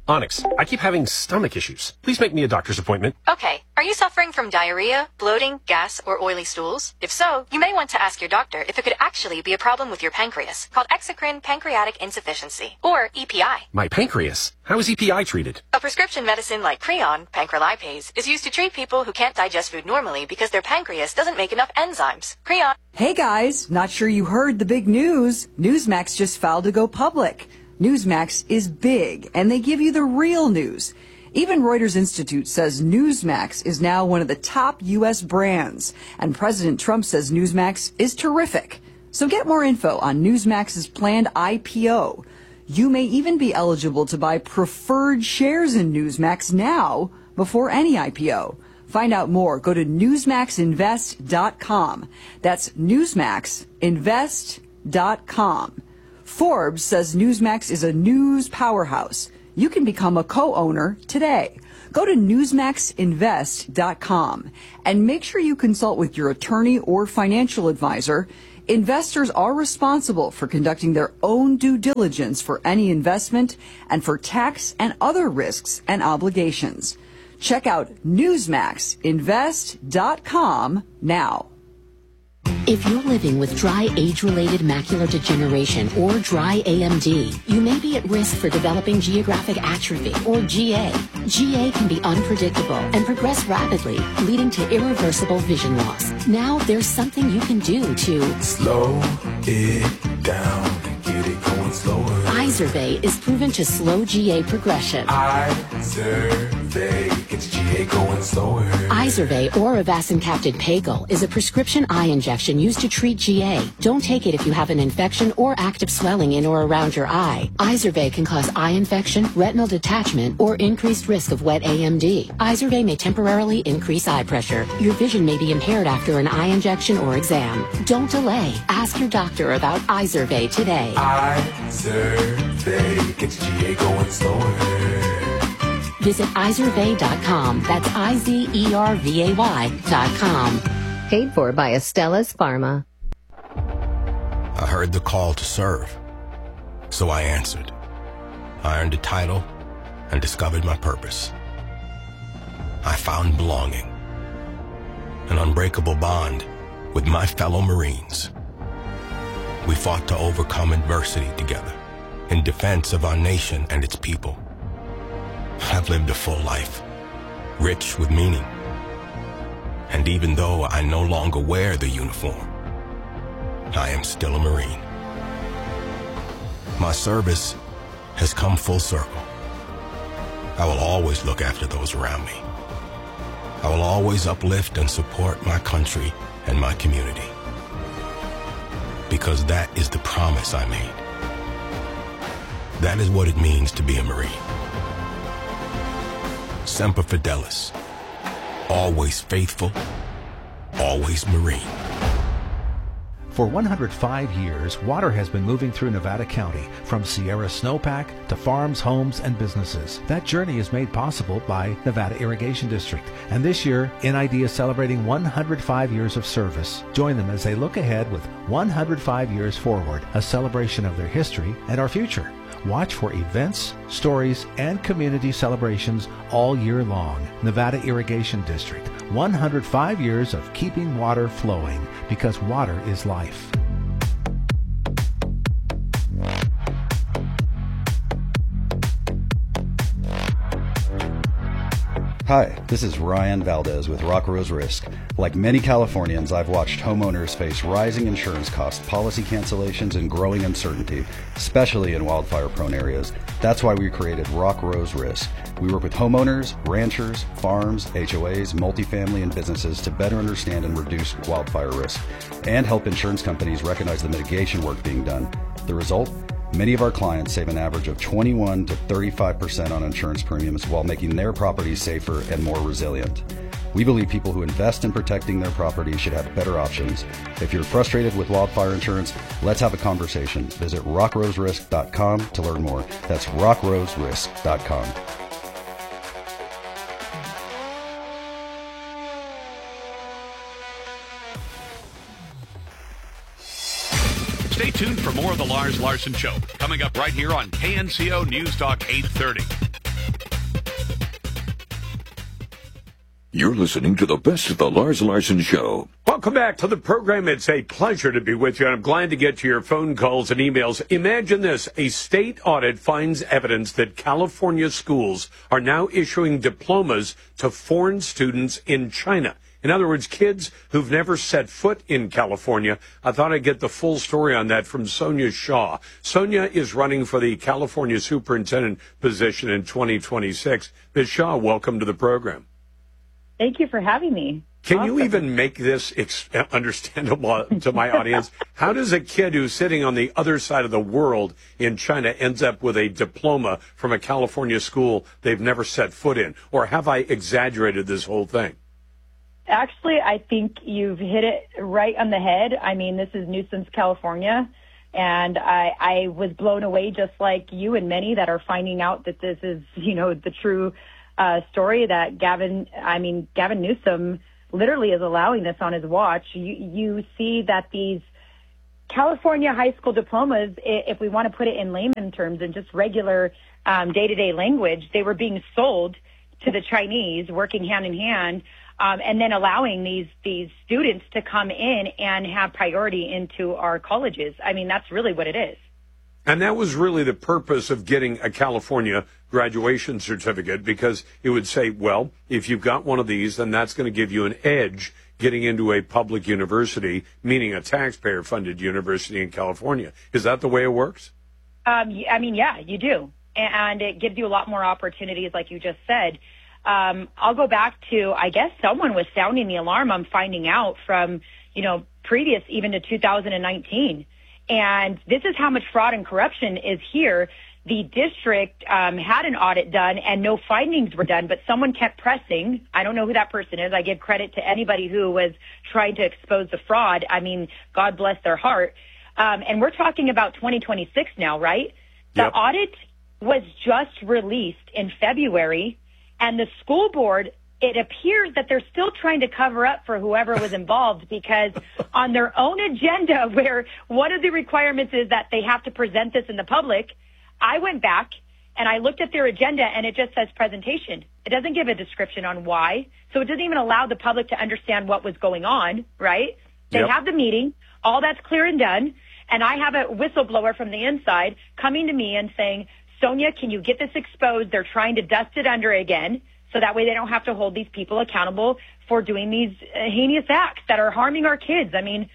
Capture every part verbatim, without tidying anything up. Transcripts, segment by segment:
Onyx, I keep having stomach issues. Please make me a doctor's appointment. Okay. Are you suffering from diarrhea, bloating, gas, or oily stools? If so, you may want to ask your doctor if it could actually be a problem with your pancreas, called exocrine pancreatic insufficiency, or E P I. My pancreas? How is E P I treated? A prescription medicine like Creon, pancrelipase, is used to treat people who can't digest food normally because their pancreas doesn't make enough enzymes. Creon. Hey guys, not sure you heard the big news. Newsmax just filed to go public. Newsmax is big, and they give you the real news. Even Reuters Institute says Newsmax is now one of the top U S brands, and President Trump says Newsmax is terrific. So get more info on Newsmax's planned I P O. You may even be eligible to buy preferred shares in Newsmax now before any I P O. Find out more. Go to newsmax invest dot com. That's newsmax invest dot com. Forbes says Newsmax is a news powerhouse. You can become a co-owner today. Go to newsmax invest dot com and make sure you consult with your attorney or financial advisor. Investors are responsible for conducting their own due diligence for any investment and for tax and other risks and obligations. Check out newsmax invest dot com now. If you're living with dry age-related macular degeneration or dry A M D, you may be at risk for developing geographic atrophy or G A. G A can be unpredictable and progress rapidly, leading to irreversible vision loss. Now there's something you can do to slow it down and get it going slower. Izervay is proven to slow G A progression. Izervay gets G A going slower. Izervay or avacincaptad pegol is a prescription eye injection used to treat G A. Don't take it if you have an infection or active swelling in or around your eye. Izervay can cause eye infection, retinal detachment, or increased risk of wet A M D. Izervay may temporarily increase eye pressure. Your vision may be impaired after an eye injection or exam. Don't delay. Ask your doctor about Izervay today. Izervay gets G A going slower. Visit izervay dot com. That's I Z E R V A Y dot com. Paid for by Astellas Pharma. I heard the call to serve, so I answered. I earned a title and discovered my purpose. I found belonging, an unbreakable bond with my fellow Marines. We fought to overcome adversity together in defense of our nation and its people. I've lived a full life, rich with meaning. And even though I no longer wear the uniform, I am still a Marine. My service has come full circle. I will always look after those around me. I will always uplift and support my country and my community. Because that is the promise I made. That is what it means to be a Marine. Semper Fidelis. Always faithful, always Marine. For one hundred five years, water has been moving through Nevada County, from Sierra Snowpack to farms, homes, and businesses. That journey is made possible by Nevada Irrigation District. And this year, N I D is celebrating one hundred five years of service. Join them as they look ahead with one hundred five years forward, a celebration of their history and our future. Watch for events, stories, and community celebrations all year long. Nevada Irrigation District, one hundred five years of keeping water flowing, because water is life. Hi, this is Ryan Valdez with Rock Rose Risk. Like many Californians, I've watched homeowners face rising insurance costs, policy cancellations, and growing uncertainty, especially in wildfire-prone areas. That's why we created Rock Rose Risk. We work with homeowners, ranchers, farms, H O As, multifamily, and businesses to better understand and reduce wildfire risk, and help insurance companies recognize the mitigation work being done. The result? Many of our clients save an average of twenty-one to thirty-five percent on insurance premiums while making their properties safer and more resilient. We believe people who invest in protecting their property should have better options. If you're frustrated with wildfire insurance, let's have a conversation. Visit rock rose risk dot com to learn more. That's rock rose risk dot com. Stay tuned for more of the Lars Larson Show, coming up right here on K N C O News Talk eight thirty. You're listening to the best of the Lars Larson Show. Welcome back to the program. It's a pleasure to be with you, and I'm glad to get to your phone calls and emails. Imagine this. A state audit finds evidence that California schools are now issuing diplomas to foreign students in China. In other words, kids who've never set foot in California. I thought I'd get the full story on that from Sonia Shaw. Sonia is running for the California superintendent position in twenty twenty-six. Miz Shaw, welcome to the program. Thank you for having me. Can awesome. you even make this ex- understandable to my audience? How does a kid who's sitting on the other side of the world in China ends up with a diploma from a California school they've never set foot in? Or have I exaggerated this whole thing? Actually, I think you've hit it right on the head. I mean, this is Newsom's California, and I, I was blown away just like you and many that are finding out that this is, you know, the true uh, story that Gavin, I mean, Gavin Newsom literally is allowing this on his watch. You, you see that these California high school diplomas, if we want to put it in layman terms and just regular um, day-to-day language, they were being sold to the Chinese, working hand in hand, um, and then allowing these these students to come in and have priority into our colleges. I mean, that's really what it is. And that was really the purpose of getting a California graduation certificate, because it would say, well, if you've got one of these, then that's going to give you an edge getting into a public university, meaning a taxpayer-funded university in California. Is that the way it works? Um, I mean, yeah, you do. And it gives you a lot more opportunities, like you just said. Um, I'll go back to, I guess someone was sounding the alarm. I'm finding out from, you know, previous even to two thousand nineteen. And this is how much fraud and corruption is here. The district um, had an audit done and no findings were done, but someone kept pressing. I don't know who that person is. I give credit to anybody who was trying to expose the fraud. I mean, God bless their heart. Um, and we're talking about twenty twenty-six now, right? The Yep. audit was just released in February, and the school board, it appears that they're still trying to cover up for whoever was involved, because on their own agenda, where one of the requirements is that they have to present this in the public, I went back and I looked at their agenda and it just says presentation. It doesn't give a description on why. So it doesn't even allow the public to understand what was going on, right? They Yep. have the meeting, all that's clear and done, and I have a whistleblower from the inside coming to me and saying, Sonia, can you get this exposed? They're trying to dust it under again, so that way they don't have to hold these people accountable for doing these uh, heinous acts that are harming our kids. I mean,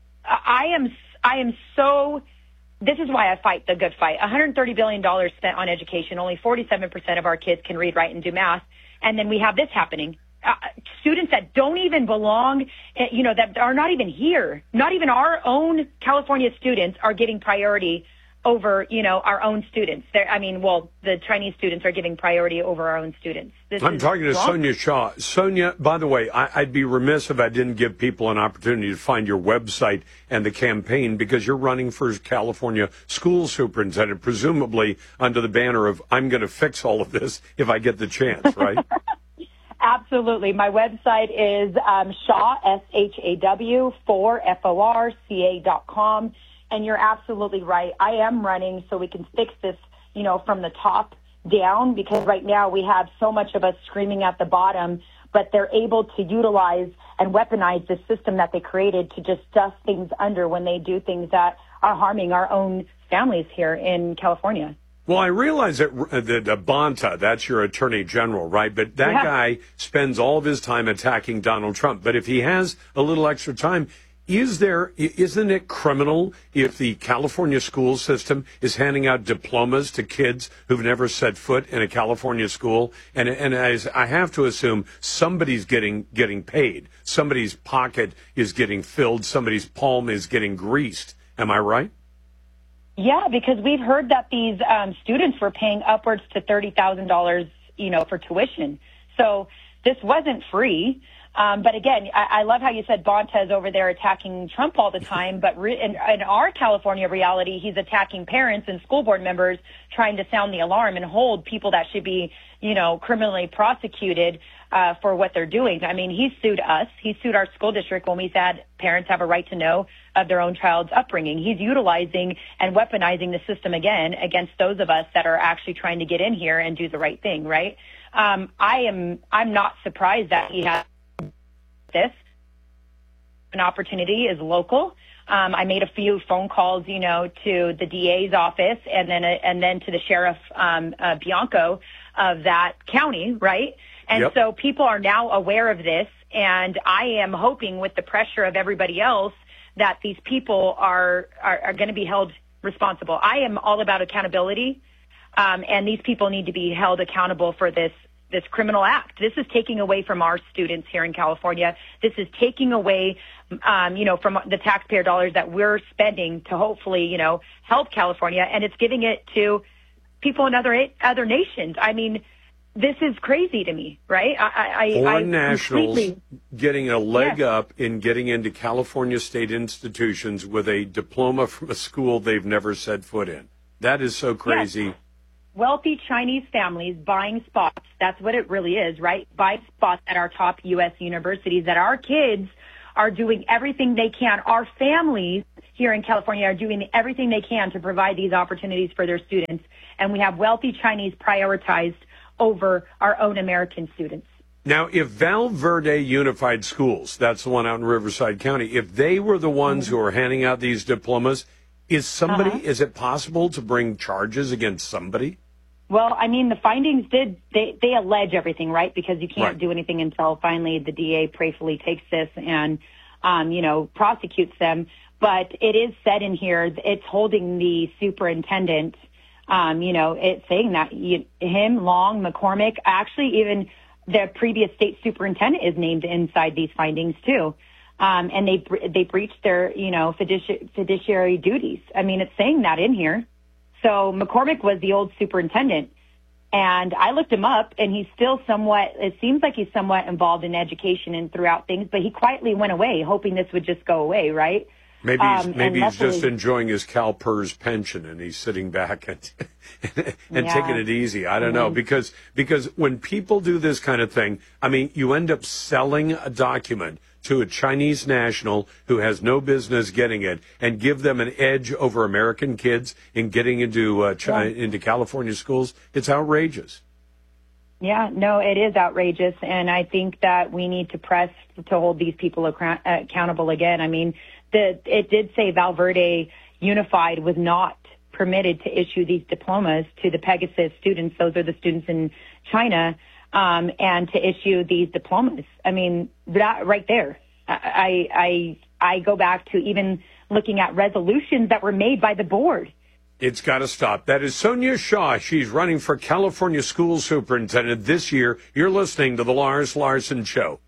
I am, I am so, this is why I fight the good fight. one hundred thirty billion dollars spent on education. Only forty-seven percent of our kids can read, write, and do math. And then we have this happening. Uh, students that don't even belong, uh, you know, that are not even here. Not even our own California students are getting priority over, you know, our own students. They're, I mean, well, the Chinese students are giving priority over our own students. This I'm is talking to wrong. Sonia Shaw. Sonia, by the way, I, I'd be remiss if I didn't give people an opportunity to find your website and the campaign, because you're running for California school superintendent, presumably under the banner of, I'm going to fix all of this if I get the chance, right? Absolutely. My website is um, Shaw, S H A W, for F O R C A dot com. And you're absolutely right. I am running so we can fix this, you know, from the top down, because right now we have so much of us screaming at the bottom, but they're able to utilize and weaponize the system that they created to just dust things under when they do things that are harming our own families here in California. Well, I realize that, that uh, Bonta, that's your attorney general, right? But that Yeah. guy spends all of his time attacking Donald Trump. But if he has a little extra time, is there, isn't it criminal if the California school system is handing out diplomas to kids who've never set foot in a California school? And, and as I have to assume somebody's getting, getting paid. Somebody's pocket is getting filled. Somebody's palm is getting greased. Am I right? Yeah, because we've heard that these um, students were paying upwards to thirty thousand dollars, you know, for tuition. So this wasn't free. Um, but again, I, I love how you said Bonta is over there attacking Trump all the time. But re- in, in our California reality, he's attacking parents and school board members, trying to sound the alarm and hold people that should be, you know, criminally prosecuted uh, for what they're doing. I mean, he sued us. He sued our school district when we said parents have a right to know of their own child's upbringing. He's utilizing and weaponizing the system again against those of us that are actually trying to get in here and do the right thing, right? Um, I am, I'm not surprised that he has this. An opportunity is local. Um, I made a few phone calls, you know, to the D A's office and then, uh, and then to the sheriff, um, uh, Bianco of that county, right? And yep. So people are now aware of this, and I am hoping with the pressure of everybody else that these people are, are, are going to be held responsible. I am all about accountability, um, and these people need to be held accountable for this this criminal act. This is taking away from our students here in California. This is taking away, um, you know, from the taxpayer dollars that we're spending to hopefully, you know, help California, and it's giving it to people in other other nations. I mean, this is crazy to me, right? I, I, Foreign I nationals completely... getting a leg yes. up in getting into California state institutions with a diploma from a school they've never set foot in. That is so crazy. Yes. Wealthy Chinese families buying spots. That's what it really is, right? Buying spots at our top U S universities that our kids are doing everything they can. Our families here in California are doing everything they can to provide these opportunities for their students. And we have wealthy Chinese prioritized over our own American students. Now, if Val Verde Unified Schools, that's the one out in Riverside County, if they were the ones mm-hmm. who are handing out these diplomas, is somebody, uh-huh. is it possible to bring charges against somebody? Well, I mean, the findings did, they, they allege everything, right? Because you can't right. do anything until finally the D A prayerfully takes this and, um, you know, prosecutes them. But it is said in here, it's holding the superintendent, um, you know, it's saying that you, him, Long, McCormick, actually even the previous state superintendent is named inside these findings too. Um, and they, they breached their, you know, fiduci- fiduciary duties. I mean, it's saying that in here. So McCormick was the old superintendent, and I looked him up, and he's still somewhat, it seems like he's somewhat involved in education and throughout things, but he quietly went away, hoping this would just go away, right? Maybe he's, um, maybe he's luckily, just enjoying his CalPERS pension, and he's sitting back and, and yeah. taking it easy. I don't mm-hmm. know, because because when people do this kind of thing, I mean, you end up selling a document to a Chinese national who has no business getting it and give them an edge over American kids in getting into uh, China, yeah. into California schools. It's outrageous. Yeah, no, it is outrageous. And I think that we need to press to hold these people ac- accountable again. I mean, the, it did say Val Verde Unified was not permitted to issue these diplomas to the Pegasus students. Those are the students in China. Um, and to issue these diplomas. I mean, that right there. I, I, I go back to even looking at resolutions that were made by the board. It's got to stop. That is Sonia Shaw. She's running for California School Superintendent this year. You're listening to The Lars Larson Show.